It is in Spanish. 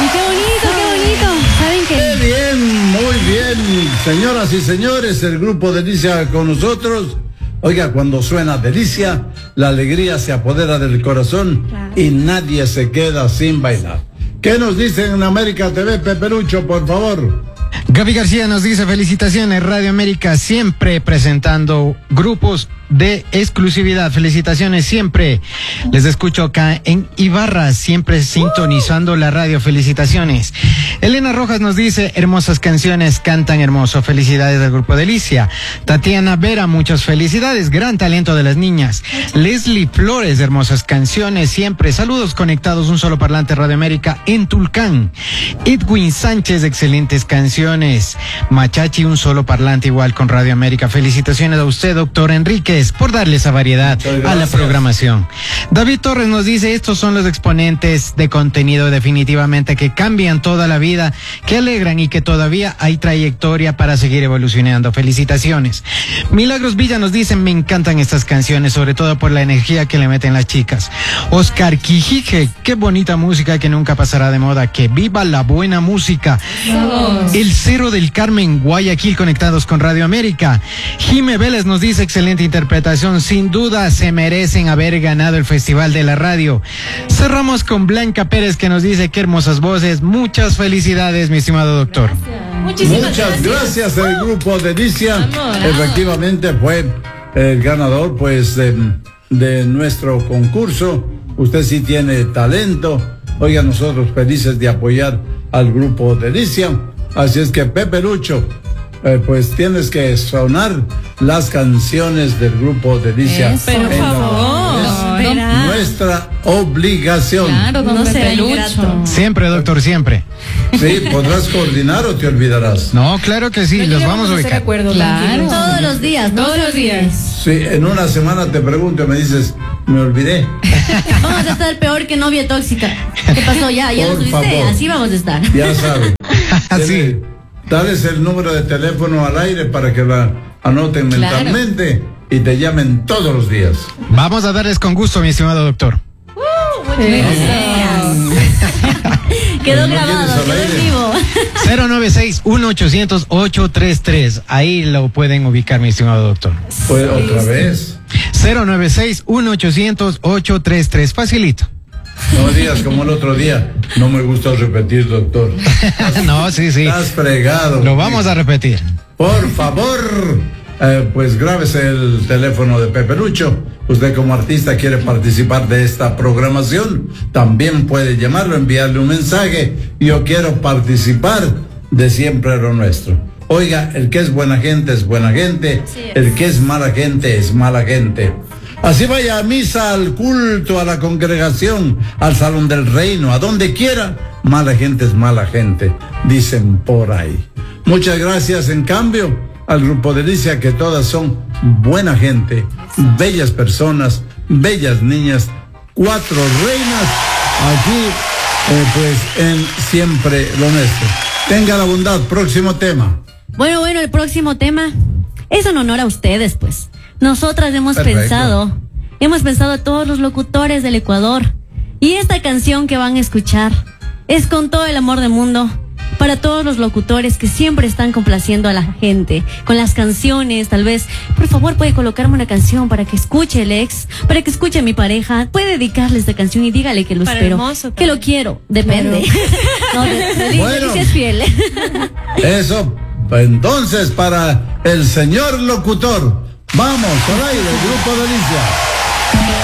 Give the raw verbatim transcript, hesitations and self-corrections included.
Y qué bonito, qué bonito. ¿Saben qué? Qué bien, muy bien. Señoras y señores, el grupo Delicia con nosotros. Oiga, cuando suena Delicia, la alegría se apodera del corazón, claro, y nadie se queda sin bailar. ¿Qué nos dicen en América T V, Pepe Lucho, por favor? Gaby García nos dice: felicitaciones, Radio América, siempre presentando grupos de exclusividad. Felicitaciones siempre. Les escucho acá en Ibarra, siempre sintonizando la radio. Felicitaciones. Elena Rojas nos dice: hermosas canciones, cantan hermoso. Felicidades al grupo Delicia. Tatiana Vera, muchas felicidades. Gran talento de las niñas. Leslie Flores, hermosas canciones siempre. Saludos conectados, un solo parlante, Radio América en Tulcán. Edwin Sánchez, excelentes canciones. Machachi, un solo parlante igual con Radio América. Felicitaciones a usted, doctor Enríquez, por darle esa variedad a la programación. David Torres nos dice: estos son los exponentes de contenido definitivamente que cambian toda la vida, que alegran y que todavía hay trayectoria para seguir evolucionando. Felicitaciones. Milagros Villa nos dice: me encantan estas canciones, sobre todo por la energía que le meten las chicas. Oscar Quijije: qué bonita música que nunca pasará de moda. Que viva la buena música. Vamos. El Cero del Carmen, Guayaquil, conectados con Radio América. Jime Vélez nos dice: excelente interpretación, sin duda se merecen haber ganado el Festival de la Radio. Cerramos con Blanca Pérez, que nos dice: qué hermosas voces. Muchas felicidades, mi estimado doctor. Muchísimas Muchas gracias, gracias el grupo Delicia. Efectivamente fue el ganador pues de, de nuestro concurso. Usted sí tiene talento. Oiga, nosotros felices de apoyar al grupo Delicia. Así es que, Pepe Lucho, eh, pues tienes que sonar las canciones del grupo Delicia. Eh, pero por favor, es nuestra obligación. Claro, no será ingrato. Siempre, doctor, siempre. Sí, ¿podrás coordinar o te olvidarás? No, claro que sí, los vamos a ubicar. Acuerdo, claro. Todos los días, todos los días. Sí, en una semana te pregunto y me dices: me olvidé. Vamos a estar peor que novia tóxica. ¿Qué pasó? Ya, ya lo subiste. Así vamos a estar. Ya sabes. Así. Dales el número de teléfono al aire para que la anoten claro. mentalmente y te llamen todos los días. Vamos a darles con gusto, mi estimado doctor. Uh, muy bien. Quedó grabado, quedó en vivo. cero nueve seis, uno ochocientos, ocho tres tres. Ahí lo pueden ubicar, mi estimado doctor. Pues otra vez. cero nueve seis, uno ochocientos, ocho tres tres. Facilito. No digas como el otro día: no me gusta repetir, doctor. No, sí, sí. Estás fregado. Lo vamos a repetir. Por favor, eh, pues grábese el teléfono de Pepe Lucho. Usted como artista quiere participar de esta programación, también puede llamarlo, enviarle un mensaje: yo quiero participar de Siempre lo Nuestro. Oiga, el que es buena gente es buena gente, el que es mala gente es mala gente. Así vaya a misa, al culto, a la congregación, al salón del reino, a donde quiera, mala gente es mala gente, dicen por ahí. Muchas gracias, en cambio, al grupo Delicia, que todas son buena gente, bellas personas, bellas niñas, cuatro reinas, aquí, eh, pues, en Siempre lo Nuestro. Tenga la bondad, próximo tema. Bueno, bueno, el próximo tema es en honor a ustedes, pues. Nosotras hemos Perfecto. pensado, hemos pensado a todos los locutores del Ecuador, y esta canción que van a escuchar es con todo el amor del mundo para todos los locutores que siempre están complaciendo a la gente con las canciones. Tal vez, por favor, puede colocarme una canción para que escuche el ex, para que escuche a mi pareja. Puede dedicarle esta canción y dígale que lo para espero, que lo quiero, depende. Claro. No, de, de, bueno, si es fiel. Eso, entonces, para el señor locutor. Vamos, al aire, el grupo Delicia.